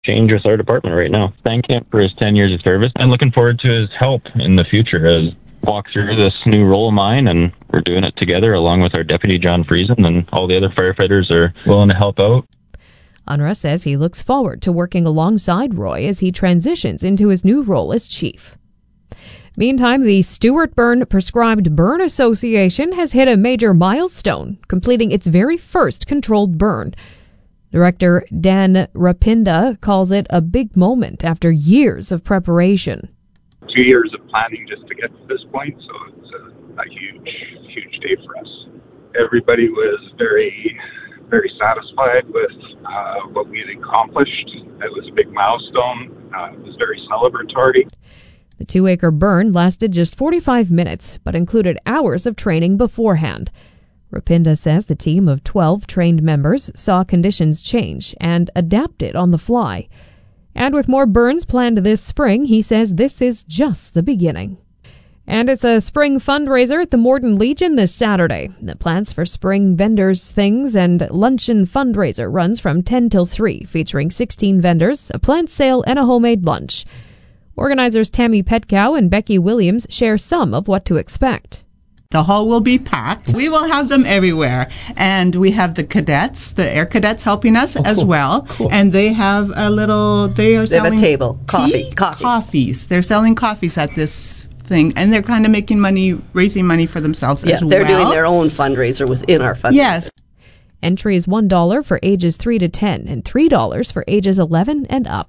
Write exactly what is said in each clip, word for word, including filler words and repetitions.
change with our department right now. Thanking him for his ten years of service and looking forward to his help in the future as walk through this new role of mine, and we're doing it together along with our deputy John Friesen, and all the other firefighters are willing to help out. Unruh says he looks forward to working alongside Roy as he transitions into his new role as chief. Meantime, the Stuart Burn Prescribed Burn Association has hit a major milestone, completing its very first controlled burn. Director Dan Rapinda calls it a big moment after years of preparation. Two years of planning just to get to this point, so it's a, a huge, huge day for us. Everybody was very, very satisfied with uh, what we had accomplished. It was a big milestone. Uh, it was very celebratory. The two-acre burn lasted just forty-five minutes, but included hours of training beforehand. Rapinda says the team of twelve trained members saw conditions change and adapted on the fly. And with more burns planned this spring, he says this is just the beginning. And it's a spring fundraiser at the Morden Legion this Saturday. The Plants for Spring Vendors Things and Luncheon fundraiser runs from ten till three, featuring sixteen vendors, a plant sale, and a homemade lunch. Organizers Tammy Petcow and Becky Williams share some of what to expect. The hall will be packed. We will have them everywhere. And we have the cadets, the air cadets helping us oh, as cool. well. Cool. And they have a little, they are they selling have a table, coffee, tea? coffee. coffees. They're selling coffees at this thing. And they're kind of making money, raising money for themselves yeah, as well. Yeah, they're doing their own fundraiser within our fundraiser. Yes. Entry is one dollar for ages three to ten and three dollars for ages eleven and up.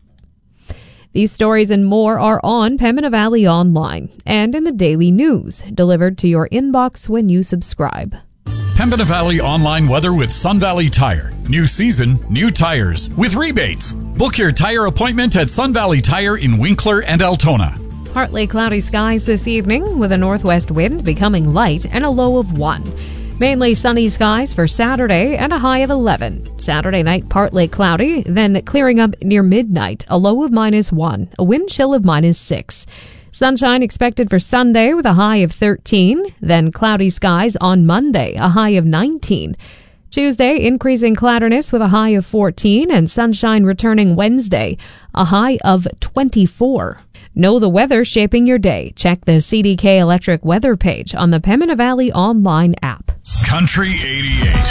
These stories and more are on Pembina Valley Online and in the Daily News, delivered to your inbox when you subscribe. Pembina Valley Online weather with Sun Valley Tire. New season, new tires with rebates. Book your tire appointment at Sun Valley Tire in Winkler and Altona. Partly cloudy skies this evening with a northwest wind becoming light and a low of one. Mainly sunny skies for Saturday and a high of eleven. Saturday night partly cloudy, then clearing up near midnight, a low of minus one, a wind chill of minus six. Sunshine expected for Sunday with a high of thirteen, then cloudy skies on Monday, a high of nineteen. Tuesday, increasing cloudiness with a high of fourteen, and sunshine returning Wednesday, a high of twenty-four. Know the weather shaping your day. Check the C D K Electric weather page on the Pembina Valley Online app. Country eighty-eight.